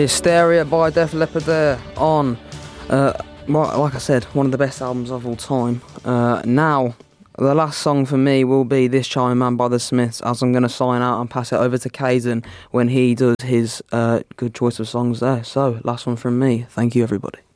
Hysteria by Def Leppard there on, like I said, one of the best albums of all time. Now, the last song for me will be This Charming Man by The Smiths, as I'm going to sign out and pass it over to Kaizen when he does his good choice of songs there. So, last one from me. Thank you, everybody.